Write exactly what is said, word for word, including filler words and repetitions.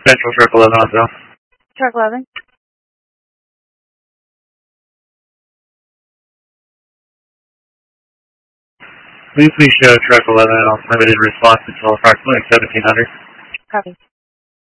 Central Truck eleven on zone. Truck eleven. Please please show Truck eleven on limited response until approximately seventeen hundred. Copy.